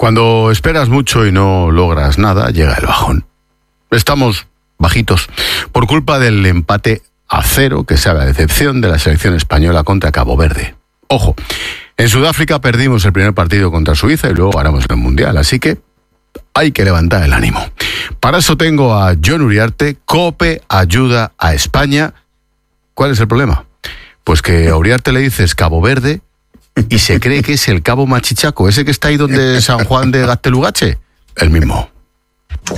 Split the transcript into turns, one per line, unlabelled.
Cuando esperas mucho y no logras nada, llega el bajón. Estamos bajitos por culpa del empate a 0 que sabe a decepción de la selección española contra Cabo Verde. Ojo, en Sudáfrica perdimos el primer partido contra Suiza y luego ganamos el Mundial, así que hay que levantar el ánimo. Para eso tengo a Jon Uriarte, COPE ayuda a España. ¿Cuál es el problema? Pues que a Uriarte le dices Cabo Verde y se cree que es el Cabo Machichaco, ese que está ahí donde San Juan de Gaztelugatxe, el mismo.